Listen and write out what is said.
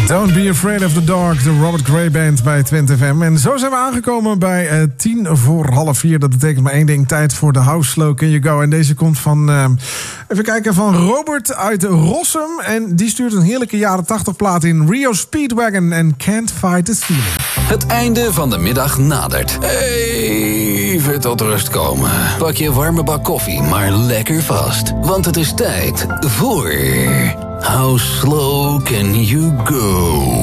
Don't be afraid of the dark, de Robert Gray Band bij Twent FM. En zo zijn we aangekomen bij 4:10. Dat betekent maar één ding, tijd voor de House Slow Can You Go. En deze komt van, even kijken, van Robert uit Rossum. En die stuurt een heerlijke jaren 80 plaat in. Rio Speedwagon en Can't Fight the Feeling. Het einde van de middag nadert. Even tot rust komen. Pak je warme bak koffie, maar lekker vast. Want het is tijd voor How Slow Can You Go?